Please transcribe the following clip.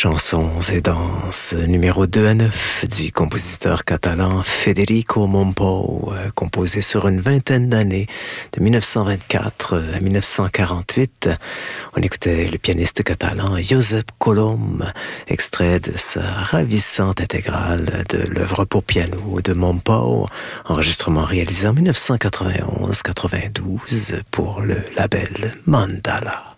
Chansons et danses, numéro 2 à 9 du compositeur catalan Federico Mompou, composé sur une vingtaine d'années, de 1924 à 1948. On écoutait le pianiste catalan Josep Colom, extrait de sa ravissante intégrale de l'œuvre pour piano de Mompou, enregistrement réalisé en 1991-92 pour le label Mandala.